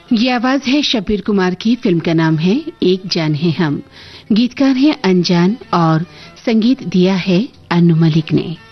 ये आवाज है शब्बीर कुमार की। फिल्म का नाम है एक जान है हम। गीतकार हैं अनजान और संगीत दिया है अनु मलिक ने।